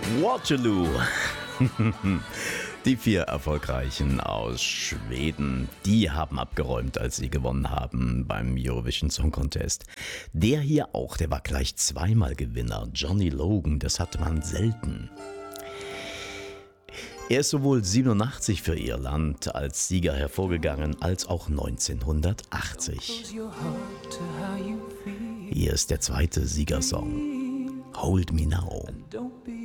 Waterloo. Die 4 Erfolgreichen aus Schweden, die haben abgeräumt, als sie gewonnen haben beim Eurovision Song Contest. Der hier auch, der war gleich 2-mal Gewinner. Johnny Logan, das hatte man selten. Er ist sowohl 87 für Irland als Sieger hervorgegangen, als auch 1980. Hier ist der zweite Siegersong. Hold Me Now.